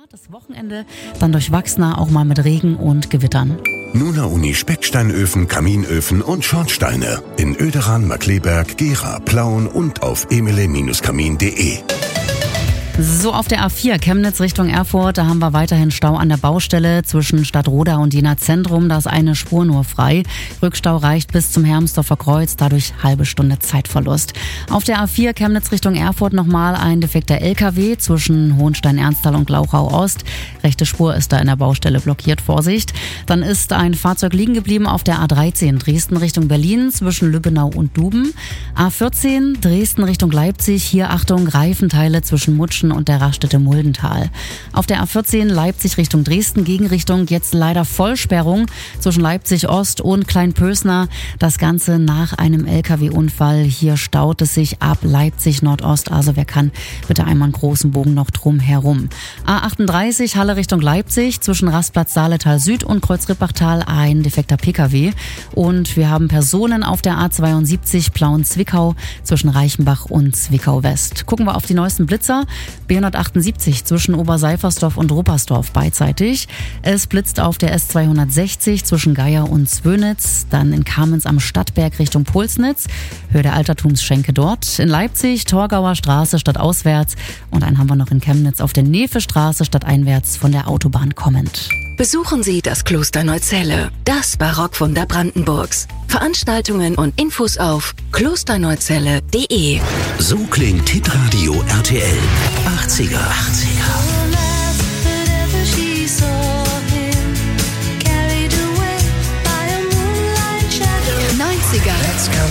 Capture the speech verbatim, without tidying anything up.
Hartes Wochenende, dann durchwachsener, auch mal mit Regen und Gewittern. Nuna Uni Specksteinöfen, Kaminöfen und Schornsteine in Oederan, Markkleeberg, Gera, Plauen und auf emile Bindestrich kamin punkt de. So, auf der A vier Chemnitz Richtung Erfurt, da haben wir weiterhin Stau an der Baustelle zwischen Stadtroda und Jena Zentrum. Da ist eine Spur nur frei. Rückstau reicht bis zum Hermsdorfer Kreuz, dadurch halbe Stunde Zeitverlust. Auf der A vier Chemnitz Richtung Erfurt nochmal ein defekter L K W zwischen Hohenstein-Ernsthal und Glauchau Ost. Rechte Spur ist da in der Baustelle blockiert, Vorsicht. Dann ist ein Fahrzeug liegen geblieben auf der A dreizehn Dresden Richtung Berlin zwischen Lübbenau und Duben. A vierzehn Dresden Richtung Leipzig, hier Achtung, Reifenteile zwischen Mutschen und der Raststätte Muldental. Auf der A vierzehn Leipzig Richtung Dresden, Gegenrichtung jetzt leider Vollsperrung zwischen Leipzig Ost und Kleinpösner. Das Ganze nach einem L K W-Unfall. Hier staut es sich ab Leipzig Nordost. Also wer kann, bitte einmal einen großen Bogen noch drum herum. A achtunddreißig Halle Richtung Leipzig zwischen Rastplatz Saaletal Süd und Kreuz-Rippachtal ein defekter P K W. Und wir haben Personen auf der A zweiundsiebzig Plauen-Zwickau zwischen Reichenbach und Zwickau West. Gucken wir auf die neuesten Blitzer. B hundertachtundsiebzig zwischen Oberseifersdorf und Ruppersdorf beidseitig. Es blitzt auf der S zweihundertsechzig zwischen Geier und Zwönitz, dann in Kamenz am Stadtberg Richtung Pulsnitz, Höhe der Altertumsschenke dort. In Leipzig Torgauer Straße stadtauswärts und einen haben wir noch in Chemnitz auf der Nevestraße stadteinwärts von der Autobahn kommend. Besuchen Sie das Kloster Neuzelle, das Barockwunder Brandenburgs. Veranstaltungen und Infos auf klosterneuzelle punkt de. So klingt Hitradio R T L. achtziger. achtziger.